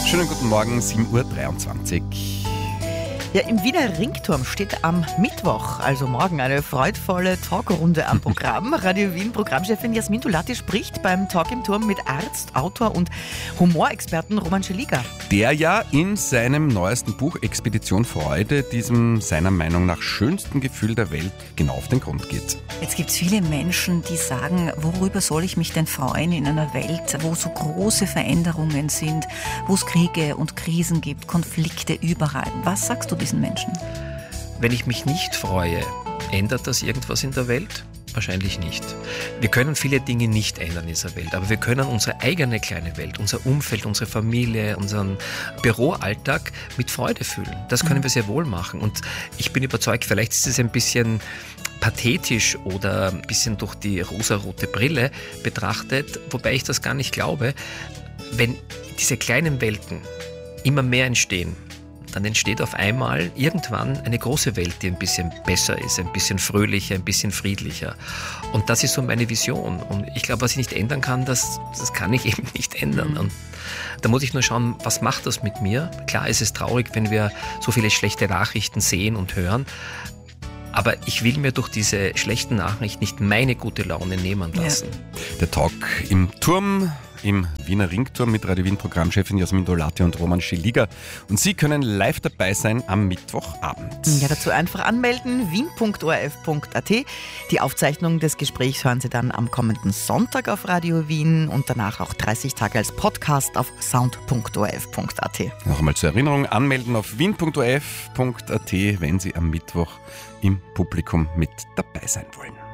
Schönen guten Morgen, 7.23 Uhr. Ja, im Wiener Ringturm steht am Mittwoch, also morgen, eine freudvolle Talkrunde am Programm. Radio Wien Programmchefin Jasmin Dulatti spricht beim Talk im Turm mit Arzt, Autor und Humorexperten Roman Szeliga. Der ja in seinem neuesten Buch Expedition Freude diesem seiner Meinung nach schönsten Gefühl der Welt genau auf den Grund geht. Jetzt gibt es viele Menschen, die sagen, worüber soll ich mich denn freuen in einer Welt, wo so große Veränderungen sind, wo es Kriege und Krisen gibt, Konflikte überall. Was sagst du diesen Menschen? Wenn ich mich nicht freue, ändert das irgendwas in der Welt? Wahrscheinlich nicht. Wir können viele Dinge nicht ändern in dieser Welt, aber wir können unsere eigene kleine Welt, unser Umfeld, unsere Familie, unseren Büroalltag mit Freude füllen. Das können wir sehr wohl machen. Und ich bin überzeugt, vielleicht ist es ein bisschen pathetisch oder ein bisschen durch die rosarote Brille betrachtet, wobei ich das gar nicht glaube. Wenn diese kleinen Welten immer mehr entstehen, dann entsteht auf einmal irgendwann eine große Welt, die ein bisschen besser ist, ein bisschen fröhlicher, ein bisschen friedlicher. Und das ist so meine Vision. Und ich glaube, was ich nicht ändern kann, das kann ich eben nicht ändern. Und da muss ich nur schauen, was macht das mit mir? Klar ist es traurig, wenn wir so viele schlechte Nachrichten sehen und hören. Aber ich will mir durch diese schlechten Nachrichten nicht meine gute Laune nehmen lassen. Ja. Der Talk im Turm, im Wiener Ringturm mit Radio Wien Programmchefin Jasmin Dulatti und Roman Szeliga. Und Sie können live dabei sein am Mittwochabend. Ja, dazu einfach anmelden, wien.orf.at. Die Aufzeichnung des Gesprächs hören Sie dann am kommenden Sonntag auf Radio Wien und danach auch 30 Tage als Podcast auf sound.orf.at. Noch einmal zur Erinnerung, anmelden auf wien.orf.at, wenn Sie am Mittwoch im Publikum mit dabei sein wollen.